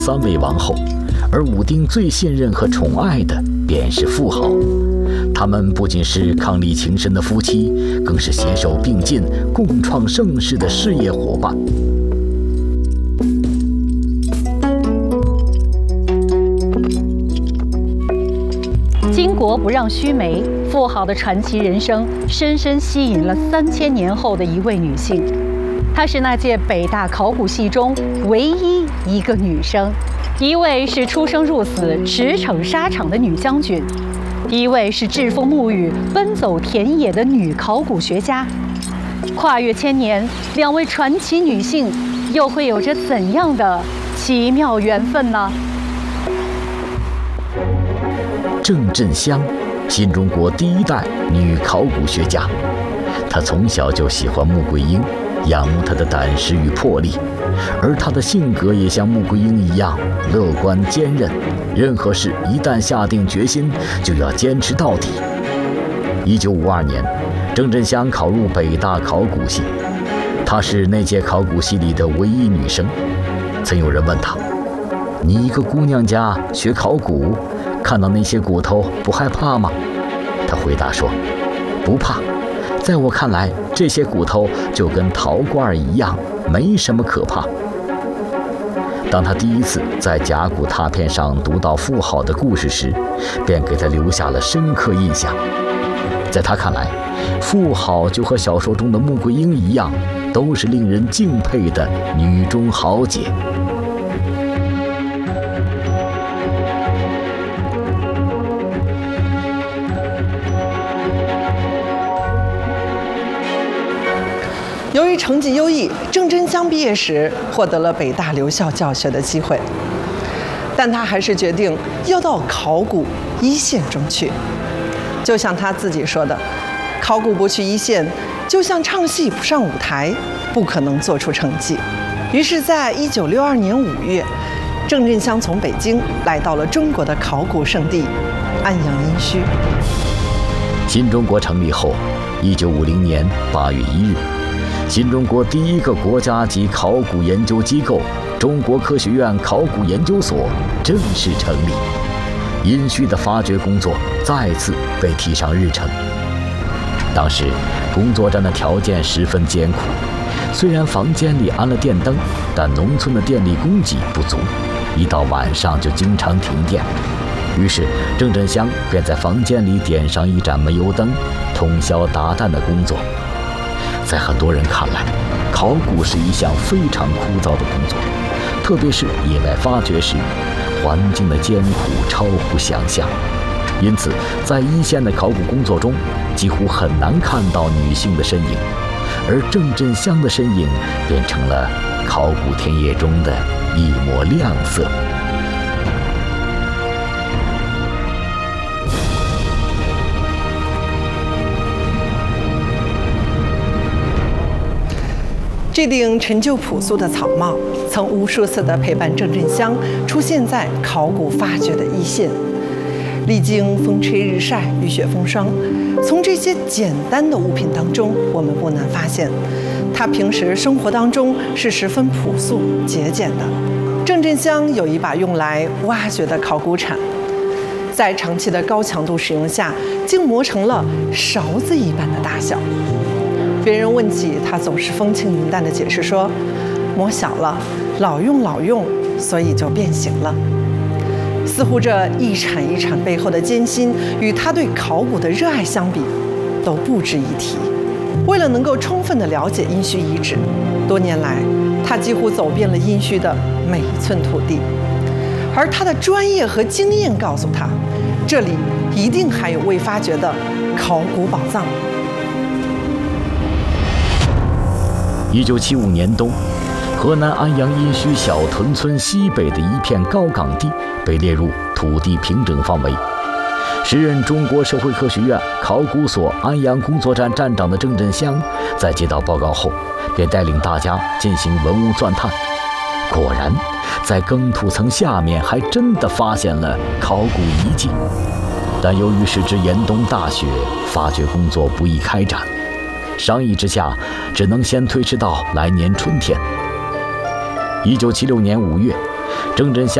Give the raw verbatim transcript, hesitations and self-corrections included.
三位王后，而武丁最信任和宠爱的便是妇好。他们不仅是伉俪情深的夫妻，更是携手并进、共创盛世的事业伙伴。 巾帼不让须眉，妇好的传奇人生深深吸引了三千年后的一位女性。她是那届北大考古系中唯一一个女生，一位是出生入死、驰骋沙场的女将军，一位是栉风沐雨、奔走田野的女考古学家。跨越千年，两位传奇女性又会有着怎样的奇妙缘分呢？ 郑振香，新中国第一代女考古学家。她从小就喜欢穆桂英，仰慕她的胆识与魄力，而她的性格也像穆桂英一样乐观坚韧，任何事一旦下定决心，就要坚持到底。一九五二年，郑振香考入北大考古系，她是那届考古系里的唯一女生。曾有人问她：“你一个姑娘家学考古，看到那些骨头不害怕吗？”她回答说：“不怕，在我看来，这些骨头就跟陶罐一样，没什么可怕。”当她第一次在甲骨拓片上读到妇好的故事时，便给她留下了深刻印象。在她看来，妇好就和小说中的穆桂英一样，都是令人敬佩的女中豪杰。 由于成绩优异，郑振香毕业时获得了北大留校教学的机会，但他还是决定要到考古一线中去。就像他自己说的，考古不去一线，就像唱戏不上舞台，不可能做出成绩。于是，在一九六二年五月，郑振香从北京来到了中国的考古圣地安阳殷墟。 新中国成立后，一九五零年八月一日，新中国第一个国家级考古研究机构中国科学院考古研究所正式成立，殷墟的发掘工作再次被提上日程。当时工作站的条件十分艰苦，虽然房间里安了电灯，但农村的电力供给不足，一到晚上就经常停电。于是郑振香便在房间里点上一盏煤油灯，通宵达旦的工作。在很多人看来，考古是一项非常枯燥的工作，特别是野外发掘时，环境的艰苦超乎想象。因此，在一线的考古工作中，几乎很难看到女性的身影，而郑振香的身影变成了考古田野中的一抹亮色。 这顶陈旧朴素的草帽，曾无数次地陪伴郑振香出现在考古发掘的一线。历经风吹日晒、雨雪风霜，从这些简单的物品当中，我们不难发现，他平时生活当中是十分朴素节俭的。郑振香有一把用来挖掘的考古铲，在长期的高强度使用下，竟磨成了勺子一般的大小。别人问起他，总是风轻云淡地解释说：“磨小了，老用老用，所以就变形了。”似乎这一铲一铲背后的艰辛，与他对考古的热爱相比，都不值一提。为了能够充分地了解殷墟遗址，多年来他几乎走遍了殷墟的每一寸土地，而他的专业和经验告诉他，这里一定还有未发掘的考古宝藏。 一九七五年冬，河南安阳殷墟小屯村西北的一片高岗地被列入土地平整范围。时任中国社会科学院考古所安阳工作站站长的郑振香，在接到报告后，便带领大家进行文物钻探。果然，在耕土层下面还真的发现了考古遗迹，但由于时值严冬大雪，发掘工作不易开展。商议之下，只能先推迟到来年春天。一九七六年五月， 郑振香